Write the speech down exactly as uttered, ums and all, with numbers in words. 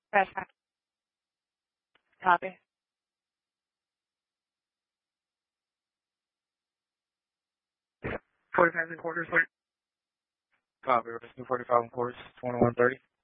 Press copy. forty-five and quarters, sir. Copy. Rescue forty-five and quarters, twenty-one thirty.